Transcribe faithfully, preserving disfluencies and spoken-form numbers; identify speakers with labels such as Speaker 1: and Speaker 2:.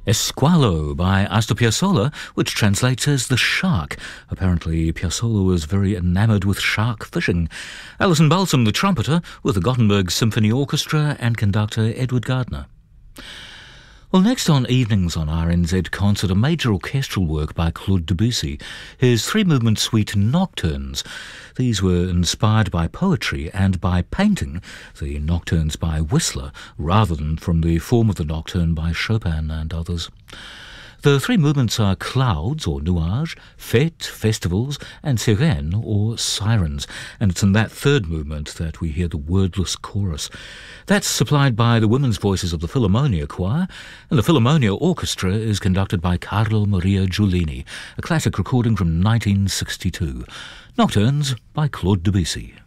Speaker 1: Esqualo by Astor Piazzolla, which translates as The Shark. Apparently, Piazzolla was very enamoured with shark fishing. Alison Balsam, the trumpeter, with the Gothenburg Symphony Orchestra and conductor Edward Gardner. Well, next on Evenings on R N Z Concert, a major orchestral work by Claude Debussy, his three-movement suite Nocturnes. These were inspired by poetry and by painting, the Nocturnes by Whistler, rather than from the form of the Nocturne by Chopin and others. The three movements are clouds, or nuages, fêtes, festivals, and sirènes, or sirens, and it's in that third movement that we hear the wordless chorus. That's supplied by the women's voices of the Philharmonia Choir, and the Philharmonia Orchestra is conducted by Carlo Maria Giulini, a classic recording from nineteen sixty-two. Nocturnes by Claude Debussy.